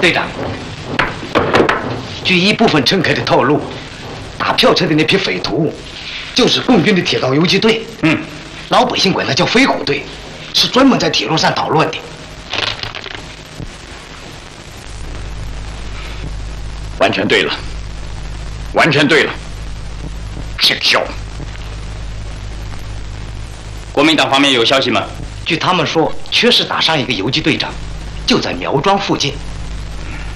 队长，据一部分乘客的透露，打票车的那批匪徒，就是共军的铁道游击队。老百姓管它叫飞虎队，是专门在铁路上捣乱的。 完全对了，完全对了，姓肖。 国民党方面有消息吗？ 据他们说，确实打伤一个游击队长，就在苗庄附近。